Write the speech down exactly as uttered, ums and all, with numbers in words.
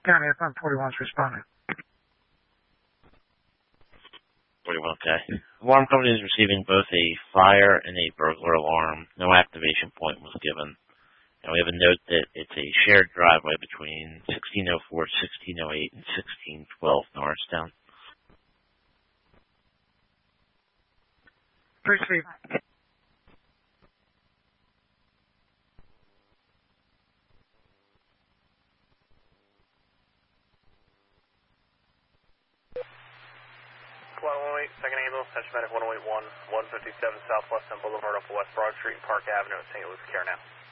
County F M forty-one's responding. forty-one, okay. Alarm company is receiving both a fire and a burglar alarm. No activation point was given. And we have a note that it's a shared driveway between sixteen oh four, sixteen oh eight, and sixteen twelve Norristown. Receive. one oh eight, second ambulance, Central Medic one oh eight one, one fifty-seven Southwestern Boulevard off of West Broad Street, Park Avenue at Saint Luke's Care now.